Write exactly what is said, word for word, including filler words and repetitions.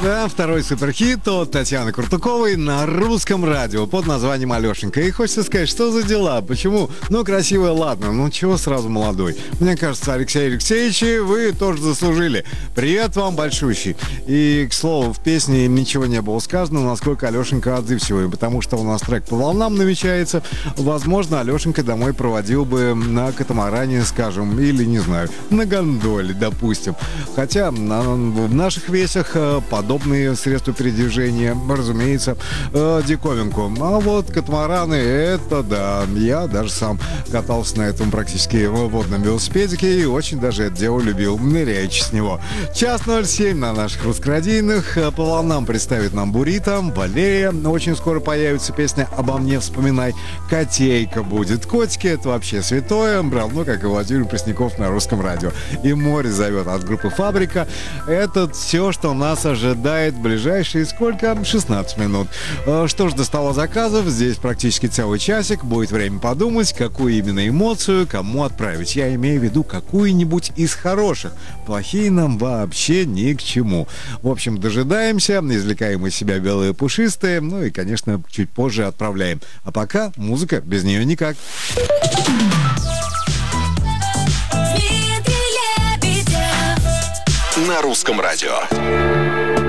Да, второй суперхит от Татьяны Куртуковой на русском радио под названием «Алешенька». И хочется сказать, что за дела? Почему? Ну, красивая, ладно, ну чего сразу молодой? Мне кажется, Алексей Алексеевич, вы тоже заслужили. Привет вам большущий. И, к слову, в песне ничего не было сказано, насколько Алешенька отзывчивый, потому что у нас трек по волнам намечается. Возможно, Алешенька домой проводил бы на катамаране, скажем, или, не знаю, на гондоле, допустим. Хотя на, в наших весях подобные средства передвижения, разумеется, э, диковинку. А вот катамараны, это да, я даже сам катался на этом практически водном велосипедике и очень даже это дело любил, ныряючи с него. Час ноль семь на наших русскорадийных. По волнам представит нам Бурито, Валерия. Очень скоро появится песня «Обо мне вспоминай». Котейка будет. Котики — это вообще святое, равно как и Владимир Пресняков на русском радио. И море зовет от группы «Фабрика». Это все, что нас ожидает в ближайшие сколько? шестнадцать минут. Что ж, до стола заказов. Здесь практически целый часик. Будет время подумать, какую именно эмоцию кому отправить. Я имею в виду какую-нибудь из хороших. Плохие нам вообще ни к чему. В общем, дожидаемся, извлекаем из себя белые пушистые, ну и, конечно, чуть позже отправляем. А пока музыка, без нее никак. На русском радио.